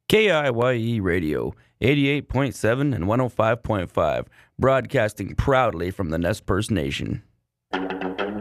KIYE Radio, 88.7 and 105.5, broadcasting proudly from the Nez Perce Nation.